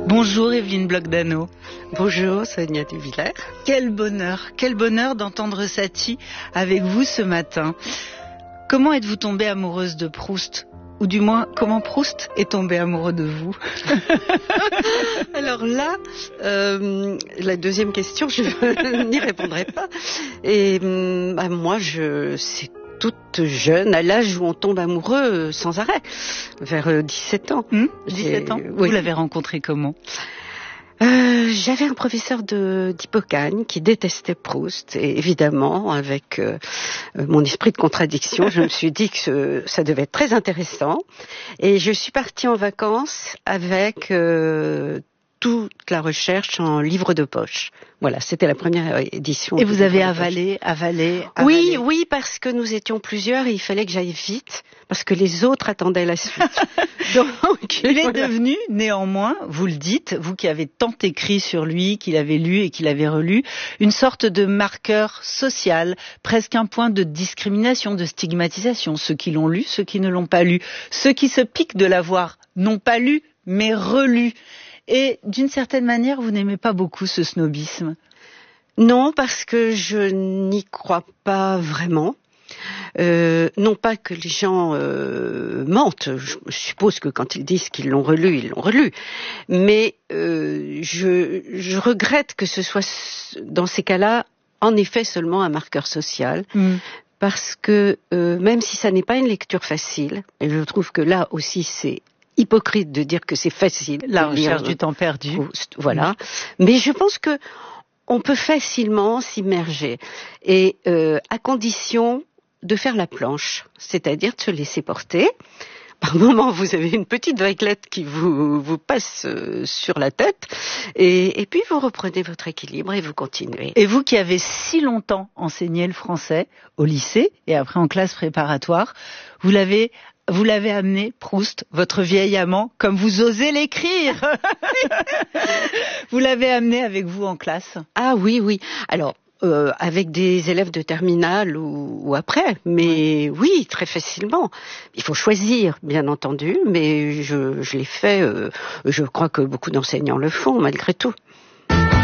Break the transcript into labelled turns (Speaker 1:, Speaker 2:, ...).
Speaker 1: Bonjour Evelyne Bloch-Dano.
Speaker 2: Bonjour Sonia Duvillers.
Speaker 1: Quel bonheur d'entendre Satie avec vous ce matin. Comment êtes-vous tombée amoureuse de Proust ? Ou du moins, comment Proust est tombé amoureux de vous?
Speaker 2: Alors là, la deuxième question, je n'y répondrai pas. Et moi, c'est toute jeune, à l'âge où on tombe amoureux sans arrêt, vers 17 ans.
Speaker 1: 17 ans.
Speaker 2: Oui.
Speaker 1: Vous l'avez rencontré comment?
Speaker 2: J'avais un professeur d'Hippocagne qui détestait Proust, et évidemment, avec mon esprit de contradiction, je me suis dit que ça devait être très intéressant, et je suis partie en vacances avec toute la recherche en livre de poche. Voilà, c'était la première édition.
Speaker 1: Et vous avez avalé.
Speaker 2: Oui, parce que nous étions plusieurs et il fallait que j'aille vite, parce que les autres attendaient la suite. Donc,
Speaker 1: il est devenu, néanmoins, vous le dites, vous qui avez tant écrit sur lui, qu'il avait lu et qu'il avait relu, une sorte de marqueur social, presque un point de discrimination, de stigmatisation. Ceux qui l'ont lu, ceux qui ne l'ont pas lu. Ceux qui se piquent de l'avoir non pas lu, mais relu. Et d'une certaine manière, vous n'aimez pas beaucoup ce snobisme?
Speaker 2: Non, parce que je n'y crois pas vraiment. Non pas que les gens mentent, je suppose que quand ils disent qu'ils l'ont relu, ils l'ont relu. Mais je regrette que ce soit dans ces cas-là, en effet, seulement un marqueur social. Parce que même si ça n'est pas une lecture facile, et je trouve que là aussi c'est hypocrite de dire que c'est facile.
Speaker 1: La recherche du temps perdu.
Speaker 2: Voilà. Mais je pense que on peut facilement s'immerger. Et à condition de faire la planche, c'est-à-dire de se laisser porter. Par moment, vous avez une petite vaguelette qui vous passe sur la tête, et puis vous reprenez votre équilibre et vous continuez.
Speaker 1: Et vous qui avez si longtemps enseigné le français au lycée et après en classe préparatoire, vous l'avez amené, Proust, votre vieil amant, comme vous osez l'écrire. Vous l'avez amené avec vous en classe?
Speaker 2: Ah oui. Alors, avec des élèves de terminale ou après, mais oui, très facilement. Il faut choisir, bien entendu, mais je l'ai fait, je crois que beaucoup d'enseignants le font, malgré tout.